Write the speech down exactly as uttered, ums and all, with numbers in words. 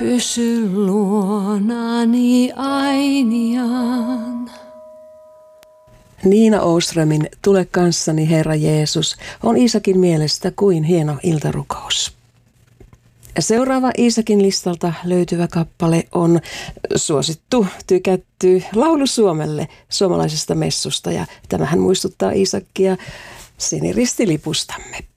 Pysy luonani ainiaan. Niina Åströmin Tule kanssani Herra Jeesus on Iisakin mielestä kuin hieno iltarukous. Seuraava Iisakin listalta löytyvä kappale on suosittu, tykätty laulu Suomelle suomalaisesta messusta ja tämähän muistuttaa Iisakkia siniristilipustamme.